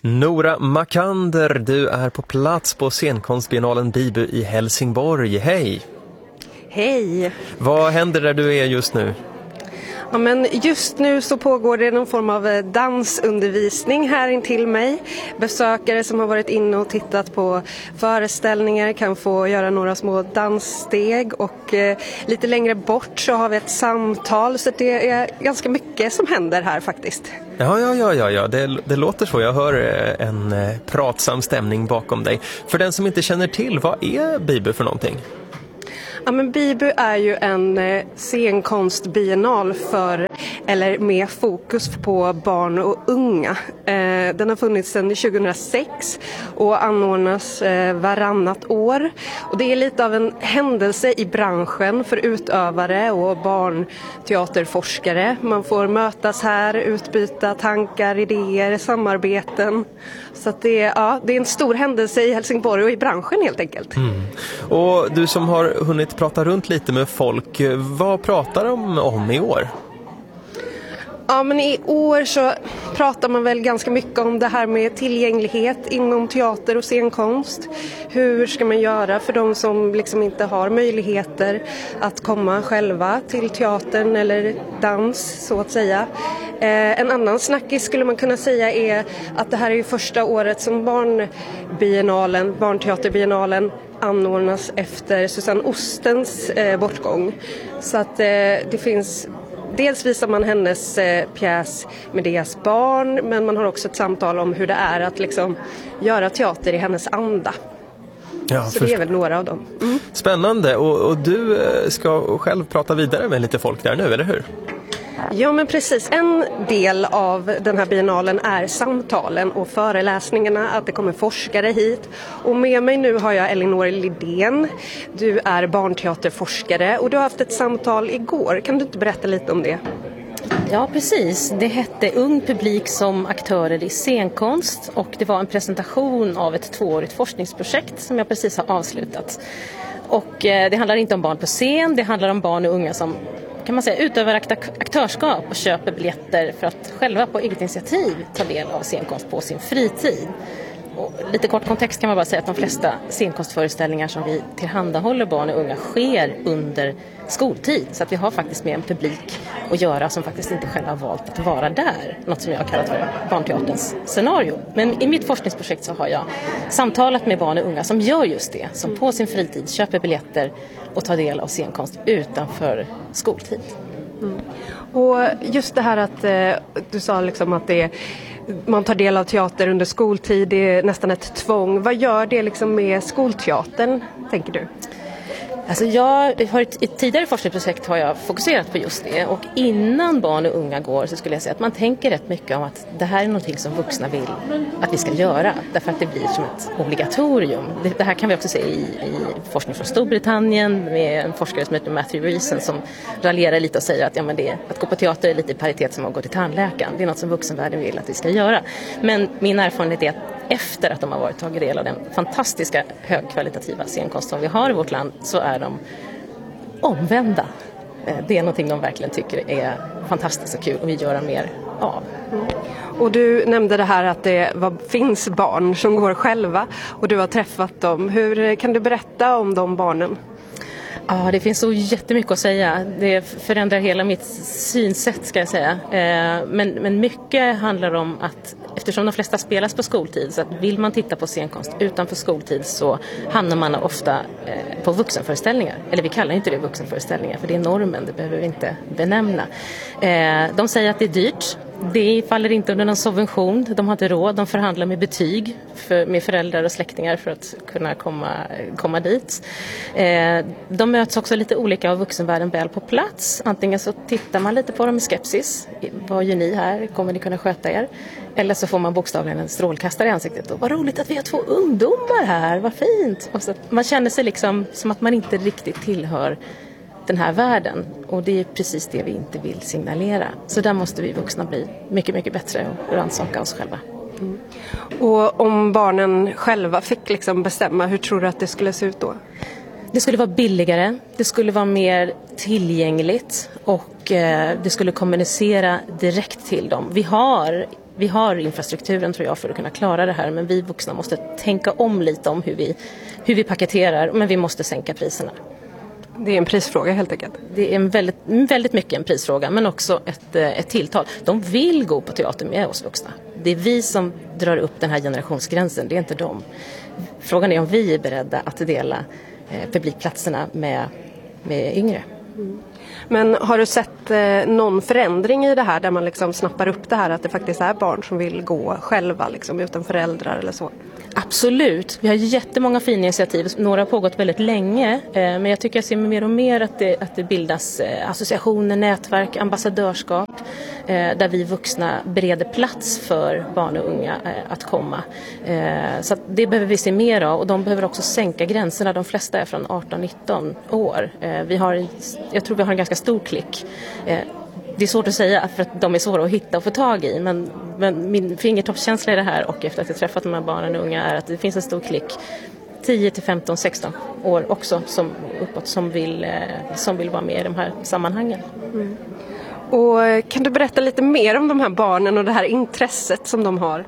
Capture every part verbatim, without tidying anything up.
Nora Makander, du är på plats på scenkonstbiennalen Bibu i Helsingborg. Hej! Hej! Vad händer där du är just nu? Ja, men just nu så pågår det någon form av dansundervisning här intill mig. Besökare som har varit inne och tittat på föreställningar kan få göra några små danssteg och eh, lite längre bort så har vi ett samtal, så det är ganska mycket som händer här faktiskt. Ja, ja, ja, ja, ja. Det, det låter så. Jag hör en eh, pratsam stämning bakom dig. För den som inte känner till, vad är Bibu för någonting? Ja, men Bibu är ju en eh, scenkonstbiennal för, eller med fokus på barn och unga. Eh, den har funnits sedan tjugohundrasex och anordnas eh, varannat år. Och det är lite av en händelse i branschen för utövare och barnteaterforskare. Man får mötas här, utbyta tankar, idéer, samarbeten. Så att det, är, ja, det är en stor händelse i Helsingborg och i branschen helt enkelt. Mm. Och du som har hunnit prata runt lite med folk, vad pratar de om i år? Ja, men i år så pratar man väl ganska mycket om det här med tillgänglighet inom teater och scenkonst. Hur ska man göra för de som liksom inte har möjligheter att komma själva till teatern eller dans så att säga. Eh, en annan snackis skulle man kunna säga är att det här är ju första året som barnbiennalen, barnteaterbiennalen anordnas efter Susanne Ostens eh, bortgång. Så att eh, det finns... Dels visar man hennes eh, pjäs Medeas barn, men man har också ett samtal om hur det är att liksom göra teater i hennes anda. Ja, så först... det är väl några av dem. Mm. Spännande, och, och du ska själv prata vidare med lite folk där nu, eller hur? Ja, men precis. En del av den här biennalen är samtalen och föreläsningarna, att det kommer forskare hit. Och med mig nu har jag Elinor Lidén. Du är barnteaterforskare och du har haft ett samtal igår. Kan du inte berätta lite om det? Ja, precis. Det hette Ung publik som aktörer i scenkonst och det var en presentation av ett tvåårigt forskningsprojekt som jag precis har avslutat. Och eh, det handlar inte om barn på scen, det handlar om barn och unga som kan man säga utövar aktörskap och köper biljetter för att själva på eget initiativ ta del av scenkonst på sin fritid. Och lite kort kontext kan man bara säga att de flesta scenkonstföreställningar som vi tillhandahåller barn och unga sker under skoltid. Så att vi har faktiskt med en publik att göra som faktiskt inte själva har valt att vara där. Något som jag har kallat för barnteaterns scenario. Men i mitt forskningsprojekt så har jag samtalat med barn och unga som gör just det. Som på sin fritid köper biljetter och tar del av scenkonst utanför skoltid. Mm. Och just det här att eh, du sa liksom att det är, man tar del av teater under skoltid, det är nästan ett tvång. Vad gör det liksom med skolteatern, tänker du? Alltså jag har ett, ett tidigare forskningsprojekt har jag fokuserat på just det, och innan barn och unga går så skulle jag säga att man tänker rätt mycket om att det här är någonting som vuxna vill att vi ska göra, därför att det blir som ett obligatorium. Det, det här kan vi också se i, i forskning från Storbritannien med en forskare som heter Matthew Reason som raljerar lite och säger att, ja, men det, att gå på teater är lite i paritet som att gå till tandläkaren. Det är något som vuxenvärlden vill att vi ska göra. Men min erfarenhet är att efter att de har varit tagit del av den fantastiska högkvalitativa scenkonst som vi har i vårt land så är de omvända. Det är någonting de verkligen tycker är fantastiskt och kul och vi gör mer av. Mm. Och du nämnde det här att det var, finns barn som går själva och du har träffat dem. Hur kan du berätta om de barnen? Ja, det finns så jättemycket att säga. Det förändrar hela mitt synsätt, ska jag säga. Men, men mycket handlar om att eftersom de flesta spelas på skoltid, så att vill man titta på scenkonst utanför skoltid så hamnar man ofta på vuxenföreställningar. Eller vi kallar inte det vuxenföreställningar för det är normen, det behöver vi inte benämna. De säger att det är dyrt. Det faller inte under någon subvention. De har inte råd. De förhandlar med betyg för, med föräldrar och släktingar för att kunna komma, komma dit. Eh, de möts också lite olika av vuxenvärlden väl på plats. Antingen så tittar man lite på dem med skepsis. Vad gör ni här? Kommer ni kunna sköta er? Eller så får man bokstavligen en strålkastare i ansiktet. Och vad roligt att vi har två ungdomar här. Vad fint. Och så man känner sig liksom som att man inte riktigt tillhör den här världen, och det är precis det vi inte vill signalera. Så där måste vi vuxna bli mycket, mycket bättre och rannsaka oss själva. Mm. Och om barnen själva fick liksom bestämma, hur tror du att det skulle se ut då? Det skulle vara billigare, det skulle vara mer tillgängligt och eh, det skulle kommunicera direkt till dem. Vi har vi har infrastrukturen tror jag för att kunna klara det här, men vi vuxna måste tänka om lite om hur vi, hur vi paketerar, men vi måste sänka priserna. Det är en prisfråga helt enkelt. Det är en väldigt, väldigt mycket en prisfråga, men också ett, ett tilltal. De vill gå på teater med oss vuxna. Det är vi som drar upp den här generationsgränsen, det är inte de. Frågan är om vi är beredda att dela eh, publikplatserna med, med yngre. Mm. Men har du sett eh, någon förändring i det här där man liksom snappar upp det här att det faktiskt är barn som vill gå själva liksom, utan föräldrar eller så? Absolut. Vi har jättemånga fina initiativ. Några har pågått väldigt länge. Eh, men jag tycker jag ser mer och mer att det, att det bildas eh, associationer, nätverk, ambassadörskap. Eh, där vi vuxna bereder plats för barn och unga eh, att komma. Eh, så att det behöver vi se mer av. Och de behöver också sänka gränserna. De flesta är från arton nitton år. Eh, vi har, jag tror vi har en ganska stor klick. Eh, Det är svårt att säga för att de är svåra att hitta och få tag i, men, men min fingertoppskänsla i det här och efter att jag träffat de här barnen och unga är att det finns en stor klick tio till femton sexton år också som, uppåt som vill, som vill vara med i de här sammanhangen. Mm. Och kan du berätta lite mer om de här barnen och det här intresset som de har?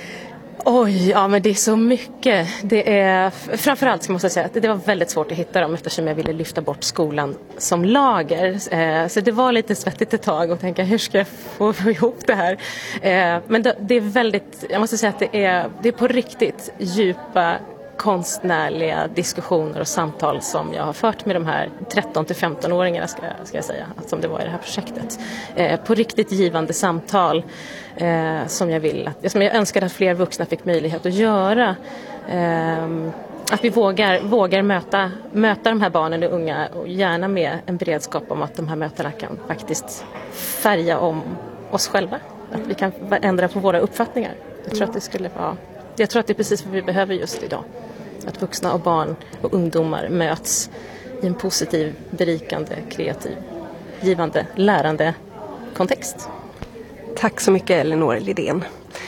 Oj, ja men det är så mycket. Det är, framförallt måste jag säga att det var väldigt svårt att hitta dem eftersom jag ville lyfta bort skolan som lager. Eh, så det var lite svettigt ett tag och tänka hur ska jag få, få ihop det här. Eh, men det, det är väldigt, jag måste säga att det är, det är på riktigt djupa konstnärliga diskussioner och samtal som jag har fört med de här tretton till femton-åringarna ska, ska jag säga, som det var i det här projektet. Eh, på riktigt givande samtal eh, som jag vill att, som jag önskar att fler vuxna fick möjlighet att göra. Eh, att vi vågar, vågar möta, möta de här barnen och unga och gärna med en beredskap om att de här mötena kan faktiskt färga om oss själva. Att vi kan ändra på våra uppfattningar. Jag tror att det skulle vara Jag tror att det är precis vad vi behöver just idag. Att vuxna och barn och ungdomar möts i en positiv, berikande, kreativ, givande, lärande kontext. Tack så mycket Elinor Lidén.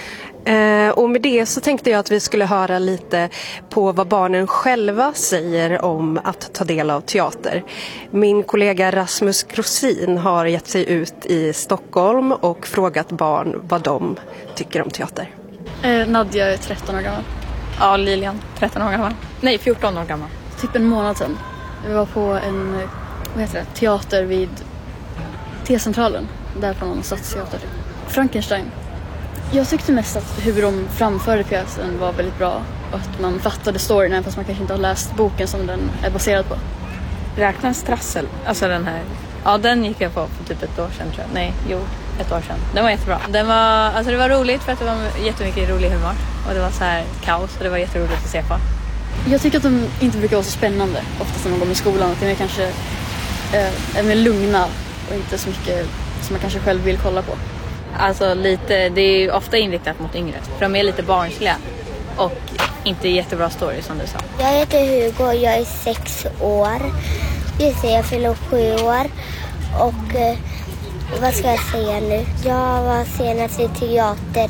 Eh, och med det så tänkte jag att vi skulle höra lite på vad barnen själva säger om att ta del av teater. Min kollega Rasmus Krosin har gett sig ut i Stockholm och frågat barn vad de tycker om teater. Eh, Nadja är tretton år gammal. Ja, Lilian, tretton år gammal. Nej, fjorton år gammal. Typ en månad sedan. Vi var på en vad heter det, teater vid T-centralen. Där på någon stadsteater. Frankenstein. Jag tyckte mest att hur de framförde pjäsen var väldigt bra. Och att man fattade storyn även fast man kanske inte har läst boken som den är baserad på. Räknas Trassel, alltså den här. Ja, den gick jag på för typ ett år sedan tror jag. Nej, jo, ett år sedan. Den var jättebra. Den var, alltså det var roligt för att det var jättemycket rolig humor. Och det var så här kaos och det var jätteroligt att se på. Jag tycker att de inte brukar vara så spännande oftast när man går med skolan. Att de är kanske eh, är mer lugna och inte så mycket som man kanske själv vill kolla på. Alltså lite, det är ju ofta inriktat mot yngre. För de är lite barnsliga och inte jättebra story som du sa. Jag heter Hugo och jag är sex år. Just det, jag fyller sju år. Och eh, vad ska jag säga nu? Jag var senast i teater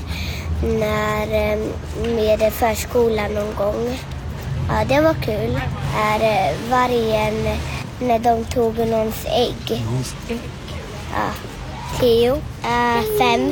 när, eh, med förskolan någon gång. Ja, det var kul. Är eh, vargen när de tog någons ägg. Någons ägg? Ja. Tio. Äh, fem.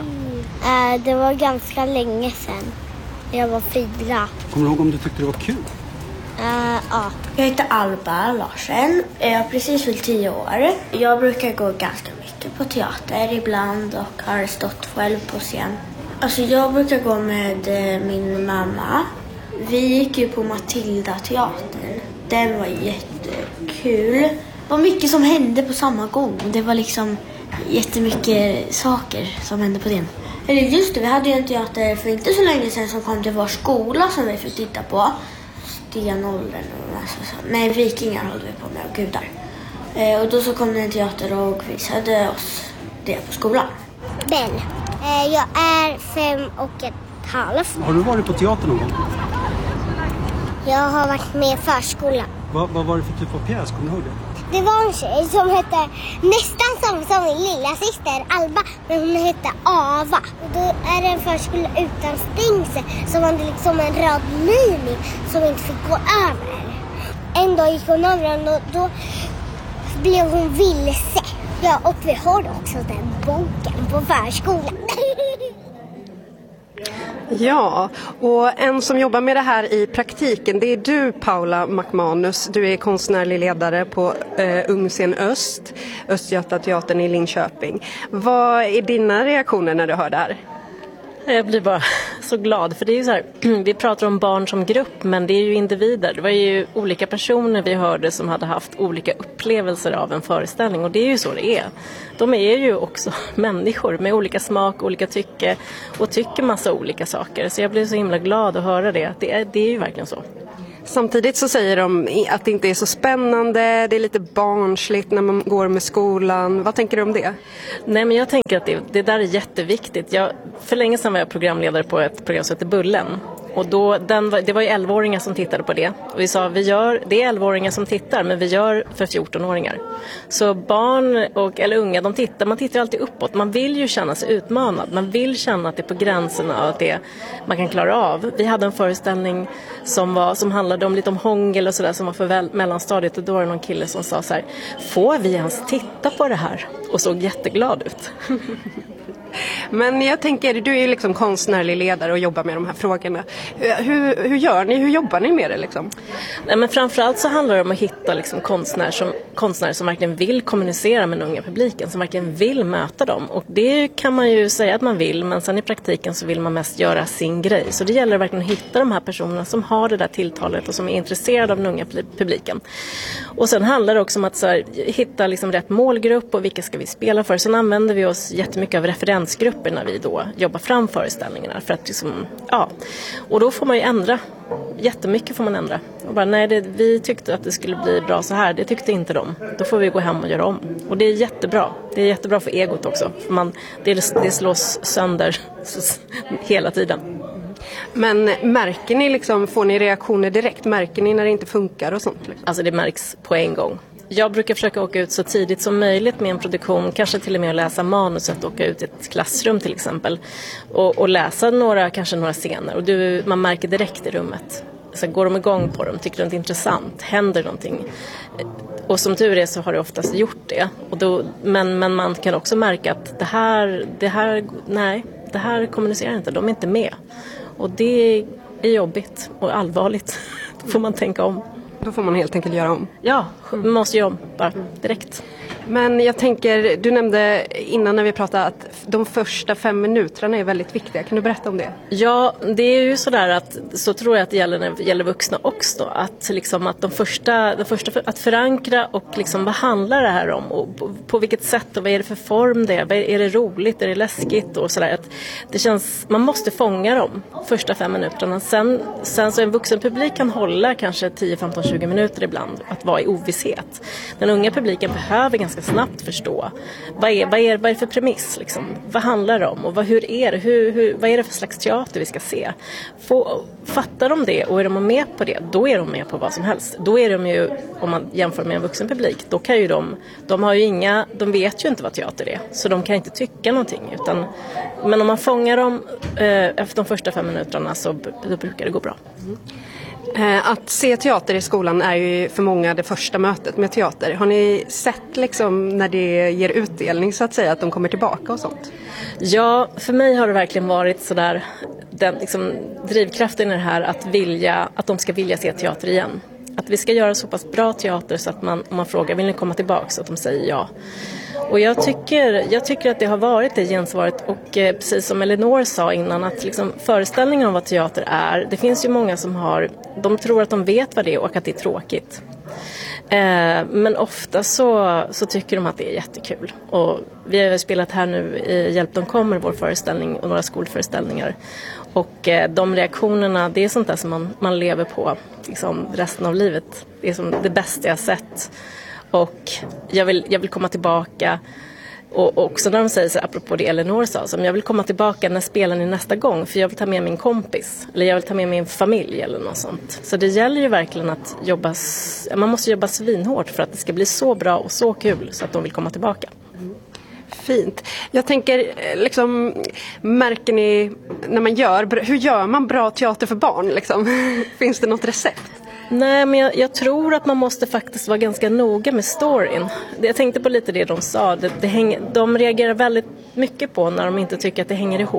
Äh, det var ganska länge sedan. Jag var fyra. Kommer du ihåg om du tyckte det var kul? Uh, ja. Jag heter Alba Larsen. Jag har precis fyllt tio år. Jag brukar gå ganska mycket på teater ibland och har stått själv på scen. Alltså jag brukar gå med min mamma. Vi gick ju på Matilda-teatern. Den var jättekul. Det var mycket som hände på samma gång. Det var liksom jättemycket saker som hände på den. Eller just det, vi hade ju en teater för inte så länge sedan som kom till vår skola som vi fick titta på. Stenåldern och alltså så. Nej, vikingar håller vi på med och gudar. Eh, och då så kom det en teater och visade oss det på skolan. Ben, eh, jag är fem och ett halvt. Har du varit på teater någon gång? Jag har varit med i förskolan. Va, vad var det för typ av pjäs? Kommer du ihåg det? Det var en tjej som hette nästan som, som min lilla syster Alba, men hon hette Ava. Och då är det en förskola utan stängsel som hade liksom en röd linje som inte fick gå över. En dag gick hon över den och då blev hon vilse. Ja, och vi har också den boken på förskolan. Ja, och en som jobbar med det här i praktiken, det är du, Paula McManus. Du är konstnärlig ledare på eh, Ungscen Öst, Östgötateatern i Linköping. Vad är dina reaktioner när du hör det här? Jag blir bara så glad, för det är ju så här, vi pratar om barn som grupp, men det är ju individer. Det var ju olika personer vi hörde som hade haft olika upplevelser av en föreställning, och det är ju så det är. De är ju också människor med olika smak, olika tycke och tycker massa olika saker. Så jag blir så himla glad att höra det. Det är, det är ju verkligen så. Samtidigt så säger de att det inte är så spännande, det är lite barnsligt när man går med skolan. Vad tänker du om det? Nej, men jag tänker att det, det där är jätteviktigt. Jag, för länge sedan var jag programledare på ett program som heter Bullen. Och då, den var, det var ju elvaåringar som tittade på det. Och vi sa, vi gör, det är elvaåringar som tittar, men vi gör för fjortonåringar. Så barn och, eller unga, de tittar, man tittar alltid uppåt. Man vill ju känna sig utmanad. Man vill känna att det är på gränsen av att det man kan klara av. Vi hade en föreställning som, var, som handlade om lite om hångel och sådär, som var för väl, mellanstadiet. Och då var det någon kille som sa så här, får vi ens titta på det här? Och såg jätteglad ut. Men jag tänker, du är ju liksom konstnärlig ledare och jobbar med de här frågorna. Hur, hur gör ni? Hur jobbar ni med det liksom? Nej, men framförallt så handlar det om att hitta liksom konstnärer, som, konstnärer som verkligen vill kommunicera med den unga publiken, som verkligen vill möta dem. Och det kan man ju säga att man vill, men sen i praktiken så vill man mest göra sin grej. Så det gäller verkligen att hitta de här personerna som har det där tilltalet och som är intresserade av den unga publiken. Och sen handlar det också om att så här, hitta liksom rätt målgrupp och vilka ska vi spela för. Sen använder vi oss jättemycket av referensgrupper när vi då jobbar fram föreställningarna. För att liksom, ja. Och då får man ju ändra. Jättemycket får man ändra. Och bara, nej, det, vi tyckte att det skulle bli bra så här. Det tyckte inte de. Då får vi gå hem och göra om. Och det är jättebra. Det är jättebra för egot också. För man, det, det slås sönder hela tiden. Men märker ni liksom, får ni reaktioner direkt? Märker ni när det inte funkar och sånt? Liksom? Alltså det märks på en gång. Jag brukar försöka åka ut så tidigt som möjligt med en produktion, kanske till och med att läsa manuset, åka ut i ett klassrum till exempel och, och läsa några, kanske några scener, och du, man märker direkt i rummet. Så går de igång på dem, tycker de det är intressant, händer någonting, och som tur är så har det oftast gjort det, och då, men, men man kan också märka att det här, det här, nej, det här kommunicerar inte, de är inte med, och det är jobbigt och allvarligt. Då får man tänka om. Då får man helt enkelt göra om. Ja, man måste göra om bara direkt. Men jag tänker, du nämnde innan när vi pratade att de första fem minuterna är väldigt viktiga. Kan du berätta om det? Ja, det är ju sådär att, så tror jag att det gäller när det gäller vuxna också. Att, liksom, att de första, de första, att förankra och liksom, vad handlar det här om? Och på, på vilket sätt och vad är det för form det är? Är det roligt? Är det läskigt? Och sådär. Att det känns, man måste fånga dem första fem minuterna. Sen, sen så en vuxen publik kan hålla kanske tio, femton, tjugo minuter ibland att vara i ovisshet. Den unga publiken behöver ganska snabbt förstå vad är, vad är, vad är det för premiss liksom? Vad handlar det om och vad, hur är det, hur, hur, vad är det för slags teater vi ska se? Få, fattar de det och är de med på det, då är de med på vad som helst. Då är de ju, om man jämför med en vuxen publik, då kan ju de, de har ju inga, de vet ju inte vad teater är, så de kan inte tycka någonting, utan, men om man fångar dem eh, efter de första fem minuterna så då brukar det gå bra. Mm. Att se teater i skolan är ju för många det första mötet med teater. Har ni sett liksom när det ger utdelning så att säga, att de kommer tillbaka och sånt? Ja, för mig har det verkligen varit sådär, den liksom, drivkraften i det här att, vilja, att de ska vilja se teater igen. Att vi ska göra så pass bra teater så att man, om man frågar, vill ni komma tillbaka, så att de säger ja. Och jag tycker, jag tycker att det har varit det gensvaret, och eh, precis som Elinor sa innan, att liksom, föreställningen om vad teater är, det finns ju många som har, de tror att de vet vad det är och att det är tråkigt. Eh, men ofta så, så tycker de att det är jättekul. Och vi har spelat här nu i Hjälp de kommer, vår föreställning, och några skolföreställningar. Och eh, de reaktionerna, det är sånt där som man, man lever på liksom, resten av livet. Det är som det bästa jag sett. Och jag vill, jag vill komma tillbaka. Och också när de säger så, apropå det Elinor sa, som jag vill komma tillbaka när spelar ni nästa gång, för jag vill ta med min kompis, eller jag vill ta med min familj eller något sånt. Så det gäller ju verkligen att jobba, man måste jobba svinhårt för att det ska bli så bra och så kul så att de vill komma tillbaka. Fint. Jag tänker, liksom, märker ni när man gör, hur gör man bra teater för barn liksom? Finns det något recept? Nej, men jag, jag tror att man måste faktiskt vara ganska noga med storyn. Jag tänkte på lite det de sa. Det, det hänger, de reagerar väldigt mycket på när de inte tycker att det hänger ihop.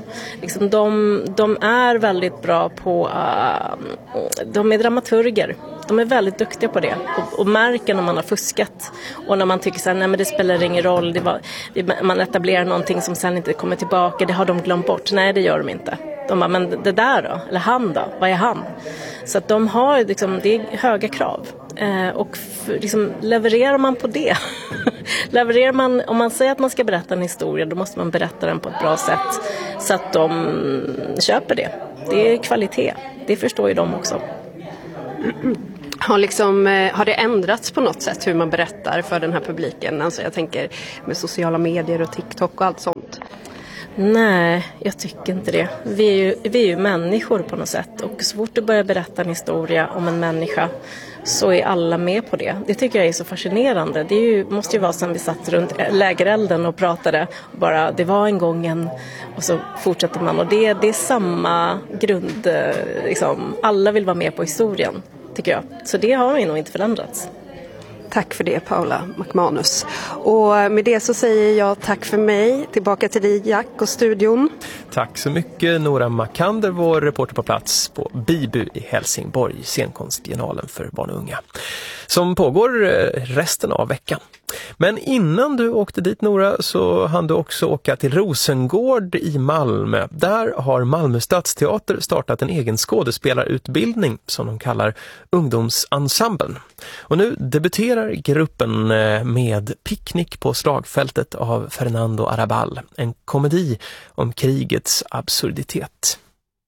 Liksom de, de är väldigt bra på, uh, de är dramaturger. De är väldigt duktiga på det och, och märker när man har fuskat och när man tycker så här, nej men det spelar ingen roll, det var, det, man etablerar någonting som sen inte kommer tillbaka, det har de glömt bort. Nej, det gör de inte. De bara, men det där då? Eller han då? Vad är han? Så att de har liksom, det är höga krav. Eh, och för, liksom, levererar man på det, levererar man, om man säger att man ska berätta en historia, då måste man berätta den på ett bra sätt så att de köper det. Det är kvalitet. Det förstår ju de också. Har, liksom, har det ändrats på något sätt hur man berättar för den här publiken? Alltså jag tänker med sociala medier och TikTok och allt sånt. Nej, jag tycker inte det. Vi är ju, vi är ju människor på något sätt. Och så fort du börjar berätta en historia om en människa så är alla med på det. Det tycker jag är så fascinerande. Det är ju, måste ju vara som vi satt runt lägerelden och pratade. Bara, det var en gång en... Och så fortsätter man. Och det, det är samma grund. Liksom, alla vill vara med på historien, tycker jag. Så det har ju nog inte förändrats. Tack för det, Paula McManus. Och med det så säger jag tack för mig. Tillbaka till dig, Jack, och studion. Tack så mycket, Nora Makander, vår reporter på plats på Bibu i Helsingborg, scenkonstbiennalen för barn och unga, som pågår resten av veckan. Men innan du åkte dit, Nora, så hann du också åka till Rosengård i Malmö. Där har Malmö Stadsteater startat en egen skådespelarutbildning som de kallar ungdomsensemblen. Och nu debuterar gruppen med Picknick på slagfältet av Fernando Arrabal, en komedi om krigets absurditet.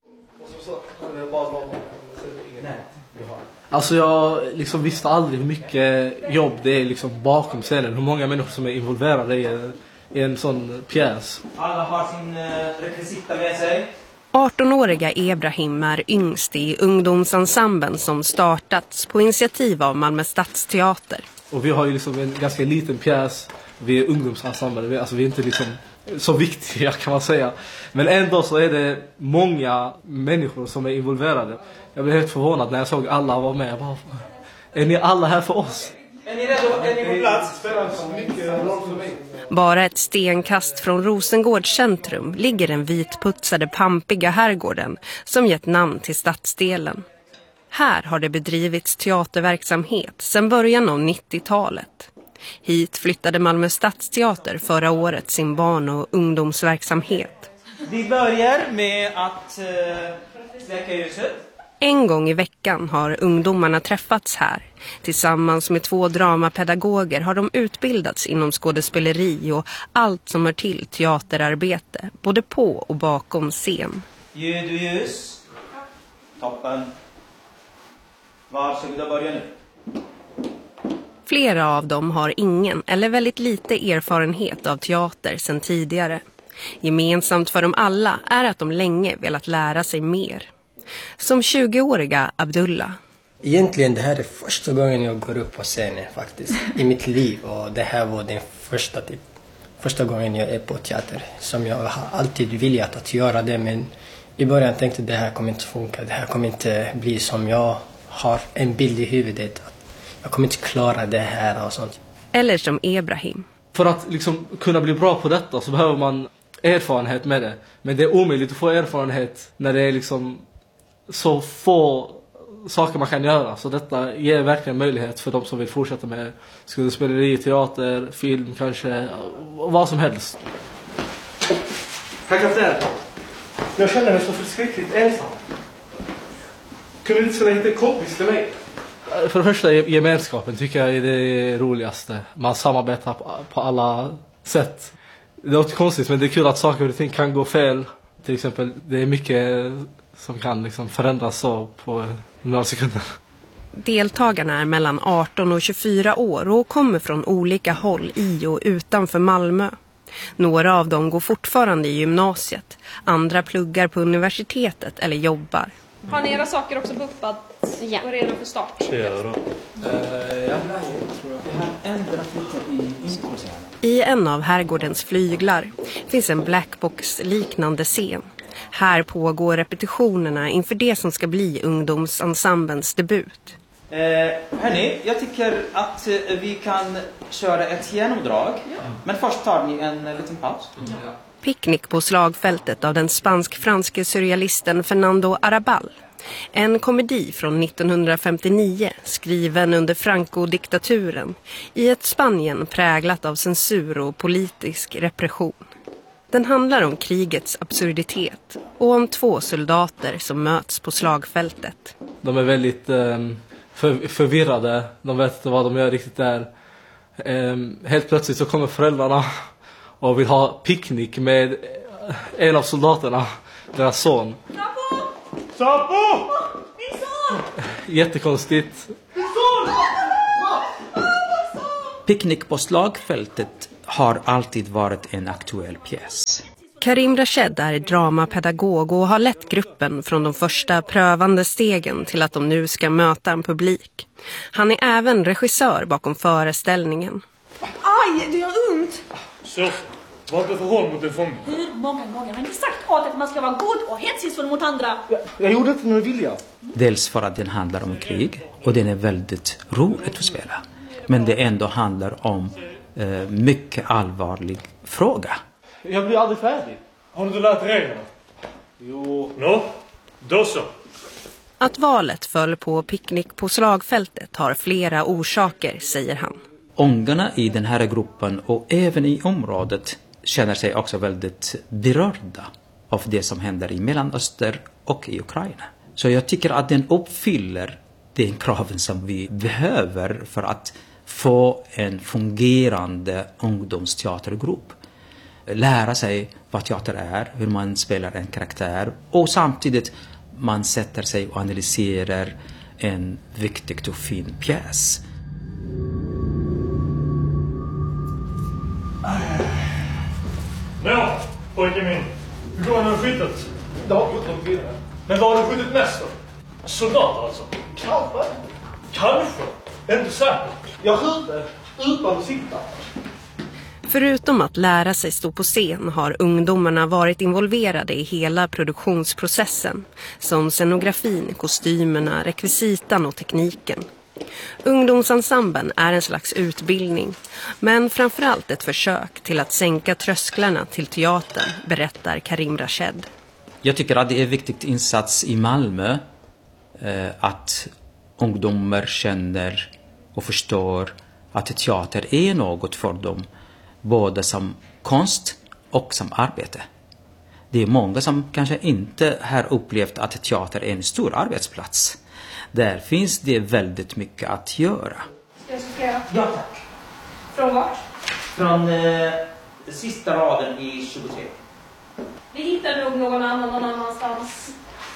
Alltså jag liksom visste aldrig hur mycket jobb det är liksom bakom scenen. Hur många människor som är involverade i en, i en sån pjäs. Alla har sin uh, rekvisita med sig. arton-åriga Ebrahim är yngst i ungdomsensemblen som startats på initiativ av Malmö Stadsteater. Och vi har ju liksom en ganska liten pjäs. Vi är ungdomsensembler. Alltså vi är inte liksom så viktiga, kan man säga. Men ändå så är det många människor som är involverade. Jag blev helt förvånad när jag såg alla var med. Bara, är ni alla här för oss? Är ni redo? Är ni på plats? Bara ett stenkast från Rosengårds centrum ligger den vitputsade pampiga herrgården som gett namn till stadsdelen. Här har det bedrivits teaterverksamhet sedan början av nittiotalet. Hit flyttade Malmö Stadsteater förra året sin barn- och ungdomsverksamhet. Vi börjar med att uh, släcka ljuset. En gång i veckan har ungdomarna träffats här. Tillsammans med två dramapedagoger har de utbildats inom skådespeleri och allt som hör till teaterarbete, både på och bakom scen. Ljud och ljus. Toppen. Varsågoda, börja nu. Flera av dem har ingen eller väldigt lite erfarenhet av teater sedan tidigare. Gemensamt för dem alla är att de länge velat lära sig mer. Som tjugoåriga Abdullah. Egentligen det här är första gången jag går upp på scenen faktiskt i mitt liv. Och det här var den första, typ, första gången jag är på teater. Som jag har alltid velat att göra det, men i början tänkte jag det här kommer inte funka. Det här kommer inte bli som jag har en bild i huvudet. Jag kommer inte klara det här och sånt. Eller som Ebrahim. För att liksom kunna bli bra på detta så behöver man erfarenhet med det. Men det är omöjligt att få erfarenhet när det är liksom så få saker man kan göra. Så detta ger verkligen möjlighet för de som vill fortsätta med skådespeleri, teater, film kanske, vad som helst. Tack för det. Jag känner mig så förskräckligt ensam. Kunde du inte säga lite kompis till mig? För det första, gemenskapen tycker jag är det roligaste. Man samarbetar på, på alla sätt. Det låter konstigt, men det är kul att saker och ting kan gå fel. Till exempel, det är mycket som kan liksom förändras så på några sekunder. Deltagarna är mellan arton och tjugofyra år och kommer från olika håll i och utanför Malmö. Några av dem går fortfarande i gymnasiet. Andra pluggar på universitetet eller jobbar. Har ni era saker också buppat ja. och redo för start? Det gör då. I en av herrgårdens flyglar finns en blackbox-liknande scen. Här pågår repetitionerna inför det som ska bli ungdomsensemblens debut. Eh, hörni, jag tycker att eh, vi kan köra ett genomdrag. Ja. Men först tar ni en eh, liten paus. Picknick på slagfältet av den spansk-franske surrealisten Fernando Arrabal. En komedi från nittonhundrafemtionio skriven under Franco-diktaturen i ett Spanien präglat av censur och politisk repression. Den handlar om krigets absurditet och om två soldater som möts på slagfältet. De är väldigt eh, för, förvirrade, de vet inte vad de gör riktigt där. Eh, helt plötsligt så kommer föräldrarna och vill ha picknick med en av soldaterna, deras son. Sapo! Sapo! Min son! Jättekonstigt. Min son! Picknick på slagfältet har alltid varit en aktuell pjäs. Karim Rached är dramapedagog och har lett gruppen från de första prövande stegen till att de nu ska möta en publik. Han är även regissör bakom föreställningen. Aj, det gör ont! Så, vad är det för håll mot en fånge? Hur många gånger har ni sagt åt att man ska vara god och hänsynsfull mot andra? Jag, jag gjorde inte med vilja. Dels för att den handlar om krig och den är väldigt roligt att spela. Men det ändå handlar om eh, mycket allvarlig fråga. Jag blir aldrig färdig. Har du lärt reglerna? Jo. Nå, då så. Att valet föll på Picknick på slagfältet har flera orsaker, säger han. Ungarna i den här gruppen och även i området känner sig också väldigt berörda av det som händer i Mellanöstern och i Ukraina. Så jag tycker att den uppfyller den kraven som vi behöver för att få en fungerande ungdomsteatergrupp. Lära sig vad teater är, hur man spelar en karaktär och samtidigt man sätter sig och analyserar en viktig och fin pjäs. Nå, pojke min. Hur går det med skyttet? Det har gått om vidare. Men vad har du skjutit mest då? Soldater alltså? Kanske. Kanske? Inte säkert. Jag skjuter utan att sikta. Förutom att lära sig stå på scen har ungdomarna varit involverade i hela produktionsprocessen, som scenografin, kostymerna, rekvisitan och tekniken. Ungdomsensemblen är en slags utbildning, men framförallt ett försök till att sänka trösklarna till teatern, berättar Karim Rached. Jag tycker att det är en viktig insats i Malmö eh, att ungdomar känner och förstår att teater är något för dem, både som konst och som arbete. Det är många som kanske inte har upplevt att teater är en stor arbetsplats. Där finns det väldigt mycket att göra. Ska jag sortera? Ja, tack. Från vart? Från eh, sista raden i tjugotre. Vi hittar nog någon annan någon annanstans.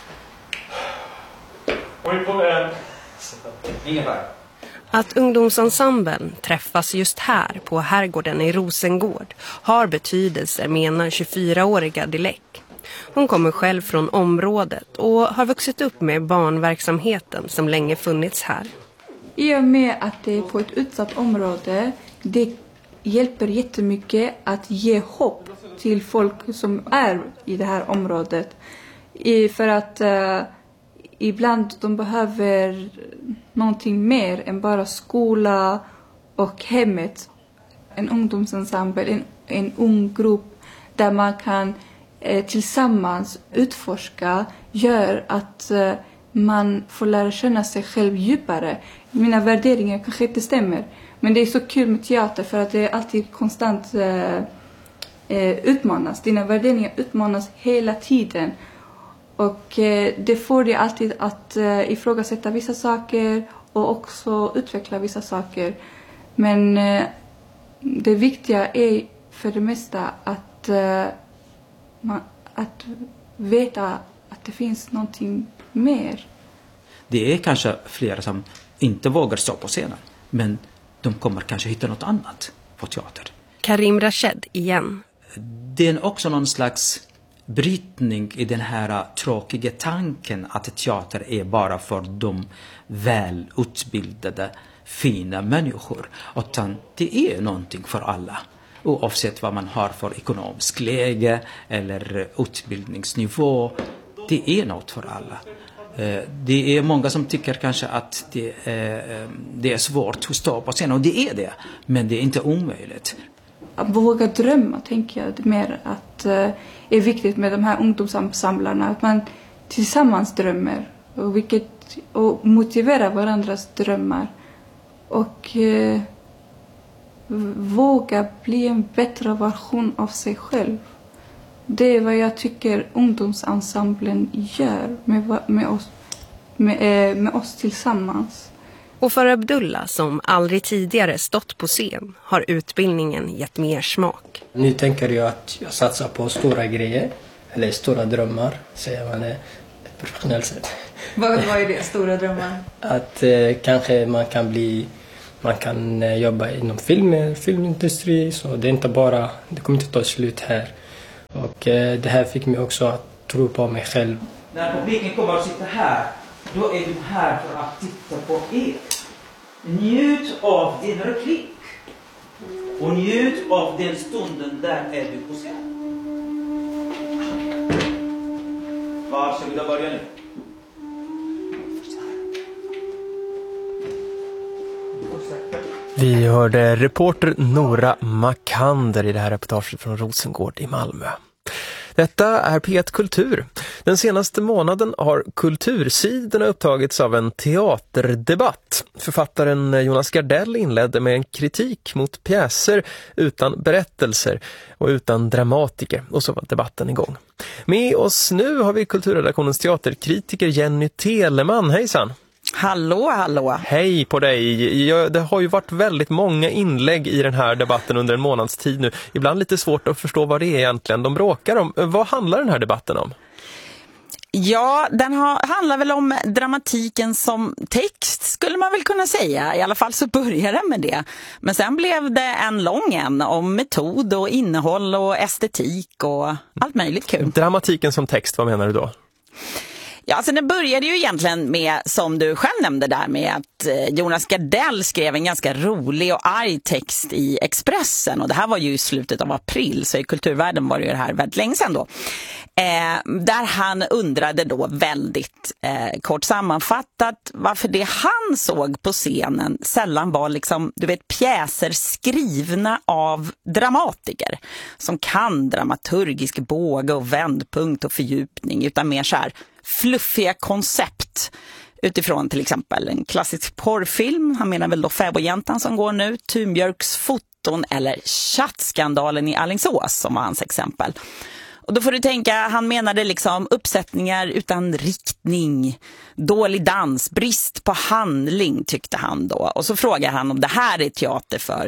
Och på väg. Ingen väg. Att ungdomsensemblen träffas just här på Herrgården i Rosengård har betydelse, menar tjugofyraåriga Dilek. Hon kommer själv från området och har vuxit upp med barnverksamheten som länge funnits här. I och med att det är på ett utsatt område, det hjälper jättemycket att ge hopp till folk som är i det här området. I, för att uh, ibland de behöver någonting mer än bara skola och hemmet. En ungdomsensemble, en, en ung grupp där man kan eh, tillsammans utforska gör att eh, man får lära känna sig själv djupare. Mina värderingar kanske inte stämmer, men det är så kul med teater för att det är alltid konstant eh, eh, utmanas. Dina värderingar utmanas hela tiden. Och eh, det får dig alltid att eh, ifrågasätta vissa saker och också utveckla vissa saker. Men eh, det viktiga är för det mesta att, eh, man, att veta att det finns någonting mer. Det är kanske flera som inte vågar stå på scenen, men de kommer kanske hitta något annat på teater. Karim Rached igen. Det är också någon slags brytning i den här tråkiga tanken att teater är bara för de välutbildade, fina människor. Utan det är någonting för alla. Oavsett vad man har för ekonomisk läge eller utbildningsnivå. Det är något för alla. Det är många som tycker kanske att det är, det är svårt att stå på scenen. Och det är det. Men det är inte omöjligt. att våga drömma, tänker jag. Det är mer att eh, är viktigt med de här ungdomsensemblerna. Att man tillsammans drömmer och, vilket, och motiverar varandras drömmar. Och eh, våga bli en bättre version av sig själv. Det är vad jag tycker ungdomsensemblen gör med, med, oss, med, med oss tillsammans. Och för Abdullah, som aldrig tidigare stått på scen, har utbildningen gett mer smak. Nu tänker jag att jag satsar på stora grejer, eller stora drömmar, säger man det professionellt sett. Vad, vad är det, stora drömmar? Att eh, kanske man kan bli, man kan eh, jobba inom film, filmindustri, så det är inte bara, det kommer inte ta slut här. Och eh, det här fick mig också att tro på mig själv. När publiken kommer att sitta här, då är du här för att titta på er. Njut av din replik. Och njut av den stunden där är du på scen. Varsågoda, börja nu. Vi hörde reporter Nora Makander i det här reportaget från Rosengård i Malmö. Detta är P ett Kultur. Den senaste månaden har kultursidorna upptagits av en teaterdebatt. Författaren Jonas Gardell inledde med en kritik mot pjäser utan berättelser och utan dramatiker. Och så var debatten igång. Med oss nu har vi kulturredaktionens teaterkritiker Jenny Teleman. Hejsan! Hallå, hallå. Hej på dig. Ja, det har ju varit väldigt många inlägg i den här debatten under en månads tid nu. Ibland lite svårt att förstå vad det är egentligen de bråkar om. Vad handlar den här debatten om? Ja, den har, handlar väl om dramatiken som text, skulle man väl kunna säga. I alla fall så började det med det. Men sen blev det en lång en om metod och innehåll och estetik och allt möjligt kul. Dramatiken som text, vad menar du då? Ja, alltså det började ju egentligen med, som du själv nämnde där, med att Jonas Gardell skrev en ganska rolig och arg text i Expressen. Och det här var ju i slutet av april, så i kulturvärlden var det ju det här väldigt länge sedan då. Eh, där han undrade då väldigt eh, kort sammanfattat varför det han såg på scenen sällan var liksom, du vet, pjäser skrivna av dramatiker som kan dramaturgisk båge och vändpunkt och fördjupning, utan mer så här fluffiga koncept utifrån till exempel en klassisk porrfilm. Han menar väl då Fäbodjäntan som går nu, Thunbjörks foton eller chattskandalen i Alingsås som var hans exempel. Och då får du tänka, han menade liksom uppsättningar utan riktning, dålig dans, brist på handling tyckte han då. Och så frågar han om det här är teater för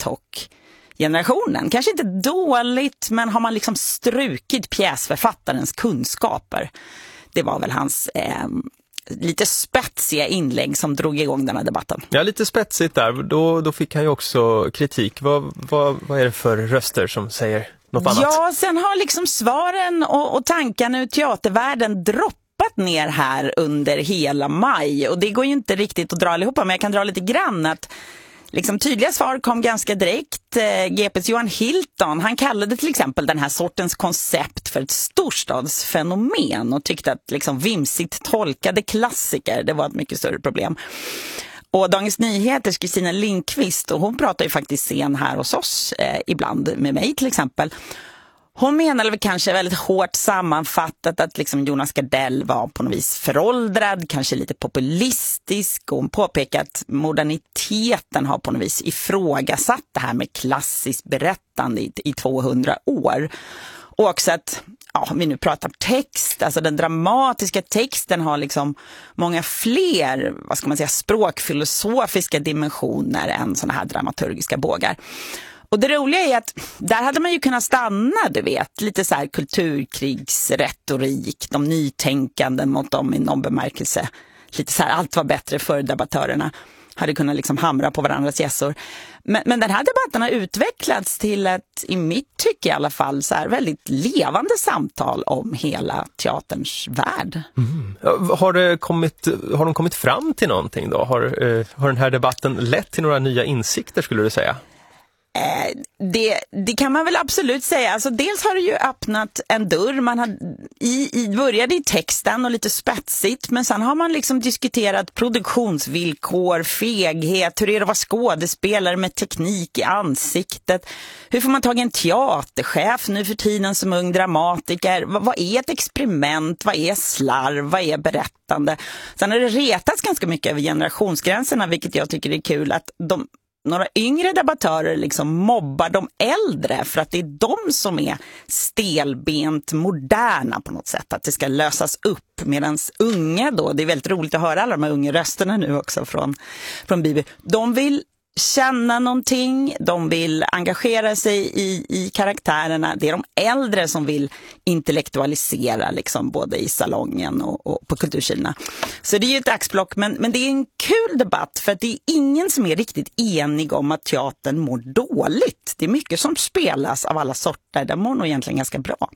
TikTok-generationen. Kanske inte dåligt, men har man liksom strukit pjäsförfattarens kunskaper? Det var väl hans eh, lite spetsiga inlägg som drog igång den här debatten. Ja, lite spetsigt där. Då, då fick han ju också kritik. Vad, vad, vad är det för röster som säger något annat? Ja, sen har liksom svaren och, och tankarna ur teatervärlden droppat ner här under hela maj. Och det går ju inte riktigt att dra allihopa, men jag kan dra lite grann att liksom tydliga svar kom ganska direkt. G P:s Johan Hilton, han kallade till exempel den här sortens koncept för ett storstadsfenomen och tyckte att liksom vimsigt tolkade klassiker, det var ett mycket större problem. Och Dagens Nyheters Kristina Lindqvist, och hon pratar ju faktiskt scen här hos oss eh, ibland med mig till exempel. Hon menade väl kanske väldigt hårt sammanfattat att liksom Jonas Gardell var på något vis föråldrad, kanske lite populistisk, och hon påpekade att moderniteten har på något vis ifrågasatt det här med klassiskt berättande i, i tvåhundra år. Och också att, ja, vi nu pratar text, alltså den dramatiska texten har liksom många fler, vad ska man säga, språkfilosofiska dimensioner än såna här dramaturgiska bågar. Och det roliga är att där hade man ju kunnat stanna, du vet, lite så här kulturkrigsretorik, de nytänkande mot dem i någon bemärkelse. Lite så här, allt var bättre för debattörerna. Hade kunnat liksom hamra på varandras gässor. Men, men den här debatten har utvecklats till ett, i mitt tycke i alla fall, så här väldigt levande samtal om hela teaterns värld. Mm. Har, det kommit, har de kommit fram till någonting då? Har, eh, har den här debatten lett till några nya insikter, skulle du säga? Eh, det, det kan man väl absolut säga. Alltså, dels har det ju öppnat en dörr. Man har, i, i, började i texten och lite spetsigt, men sen har man liksom diskuterat produktionsvillkor, feghet, hur är det att vara skådespelare med teknik i ansiktet. Hur får man tag i en teaterchef nu för tiden som ung dramatiker? V- vad är ett experiment? Vad är slarv? Vad är berättande? Sen har det retats ganska mycket över generationsgränserna, vilket jag tycker är kul, att de några yngre debattörer liksom mobbar de äldre för att det är de som är stelbent moderna på något sätt. Att det ska lösas upp, medan unga då, det är väldigt roligt att höra alla de här unga rösterna nu också från, från B B. De vill känna någonting, de vill engagera sig i, i karaktärerna. Det är de äldre som vill intellektualisera liksom, både i salongen och, och på Kulturkina. Så det är ju ett axplock, men, men det är en kul debatt för att det är ingen som är riktigt enig om att teatern mår dåligt. Det är mycket som spelas av alla sorter, det mår nog egentligen ganska bra.